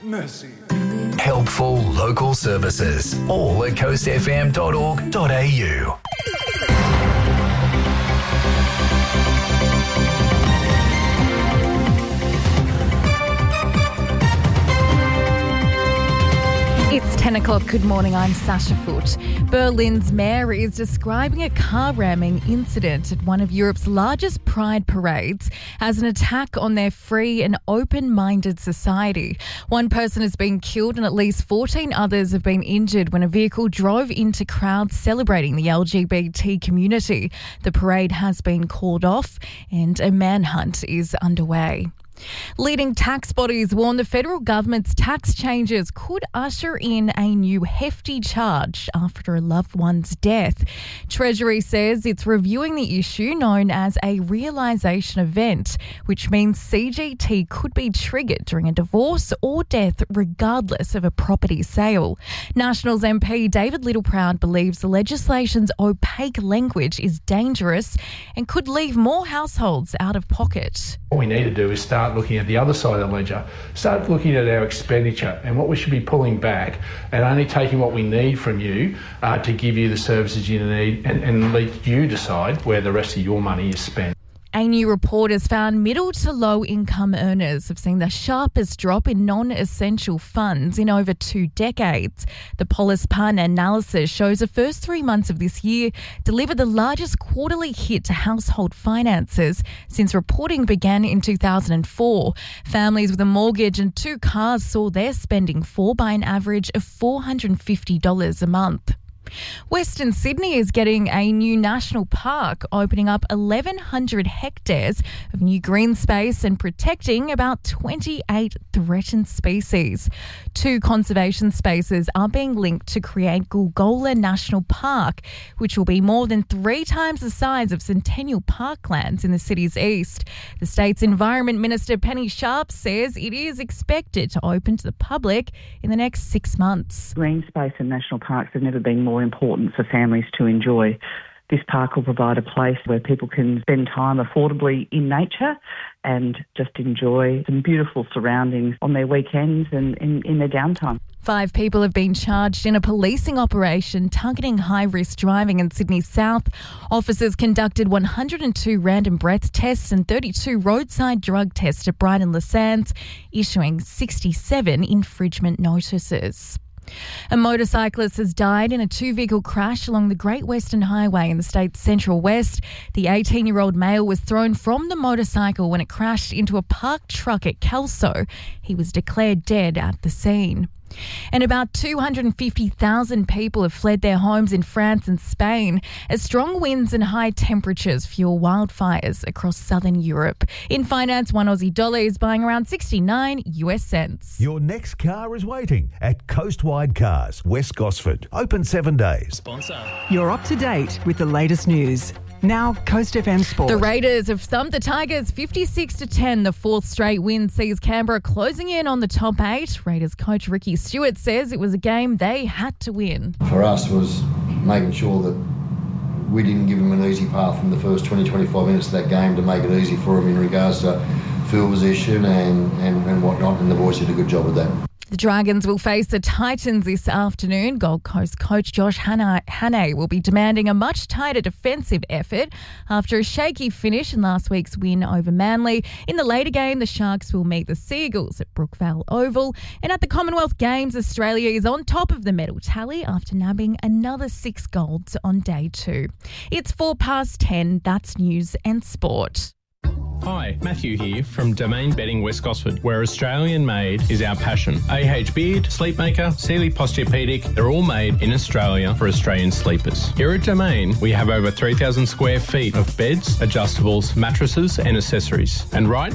Mercy. Helpful local services. All at coastfm.org.au. It's 10 o'clock. Good morning. I'm Sasha Foote. Berlin's mayor is describing a car ramming incident at one of Europe's largest pride parades as an attack on their free and open-minded society. One person has been killed and at least 14 others have been injured when a vehicle drove into crowds celebrating the LGBT community. The parade has been called off and a manhunt is underway. Leading tax bodies warn the federal government's tax changes could usher in a new hefty charge after a loved one's death. Treasury says it's reviewing the issue known as a realisation event, which means CGT could be triggered during a divorce or death regardless of a property sale. Nationals MP David Littleproud believes the legislation's opaque language is dangerous and could leave more households out of pocket. What we need to do is start looking at the other side of the ledger, start looking at our expenditure and what we should be pulling back and only taking what we need from you to give you the services you need and let you decide where the rest of your money is spent. A new report has found middle to low income earners have seen the sharpest drop in non-essential funds in over 2 decades. The Polis Partner analysis shows the first 3 months of this year delivered the largest quarterly hit to household finances since reporting began in 2004. Families with a mortgage and 2 cars saw their spending fall by an average of $450 a month. Western Sydney is getting a new national park, opening up 1,100 hectares of new green space and protecting about 28 threatened species. 2 conservation spaces are being linked to create Gulgola National Park, which will be more than 3 times the size of Centennial Parklands in the city's east. The state's Environment Minister Penny Sharp says it is expected to open to the public in the next 6 months. Green space and national parks have never been more important for families to enjoy. This park will provide a place where people can spend time affordably in nature and just enjoy some beautiful surroundings on their weekends and in their downtime. 5 people have been charged in a policing operation targeting high-risk driving in Sydney South. Officers conducted 102 random breath tests and 32 roadside drug tests at Brighton Le Sands, issuing 67 infringement notices. A motorcyclist has died in a 2-vehicle crash along the Great Western Highway in the state's central west. The 18-year-old male was thrown from the motorcycle when it crashed into a parked truck at Kelso. He was declared dead at the scene. And about 250,000 people have fled their homes in France and Spain as strong winds and high temperatures fuel wildfires across southern Europe. In finance, $1 Aussie is buying around 69 US cents. Your next car is waiting at Coastwide Cars, West Gosford. Open 7 days. Sponsor. You're up to date with the latest news. Now, Coast FM Sport. The Raiders have thumped the Tigers 56-10. The 4th straight win sees Canberra closing in on the top 8. Raiders coach Ricky Stewart says it was a game they had to win. For us was making sure that we didn't give them an easy path from the first 20-25 minutes of that game to make it easy for them in regards to field position and whatnot, and the boys did a good job with that. The Dragons will face the Titans this afternoon. Gold Coast coach Josh Hannay will be demanding a much tighter defensive effort after a shaky finish in last week's win over Manly. In the later game, the Sharks will meet the Seagulls at Brookvale Oval. And at the Commonwealth Games, Australia is on top of the medal tally after nabbing another 6 golds on day 2. It's 10:04. That's news and sport. Hi, Matthew here from Domain Bedding West Gosford, where Australian made is our passion. AH Beard, Sleepmaker, Sealy Posturepedic, they're all made in Australia for Australian sleepers. Here at Domain, we have over 3,000 square feet of beds, adjustables, mattresses and accessories. And right